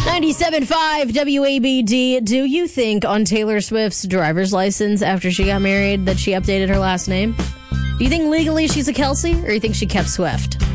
97.5 WABD. Do you think on Taylor Swift's driver's license after she got married that she updated her last name? Do you think legally she's a Kelsey, or do you think she kept Swift?